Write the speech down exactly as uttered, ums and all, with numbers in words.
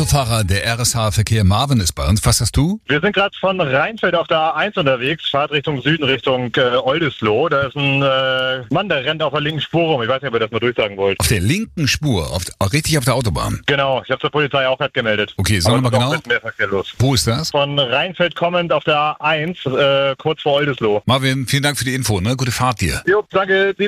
Autofahrer der R S H Verkehr Marvin ist bei uns. Was hast du? Wir sind gerade von Rheinfeld auf der A eins unterwegs, Fahrt Richtung Süden, Richtung äh, Oldesloe. Da ist ein äh, Mann, der rennt auf der linken Spur rum. Ich weiß nicht, ob ihr das mal durchsagen wollt. Auf der linken Spur, auf, auch richtig auf der Autobahn? Genau, ich habe zur Polizei auch gerade gemeldet. Okay, sagen wir mal genau. Mehr Verkehr los. Wo ist das? Von Rheinfeld kommend auf der A eins, äh, kurz vor Oldesloe. Marvin, vielen Dank für die Info, ne? Gute Fahrt dir. Jo, danke.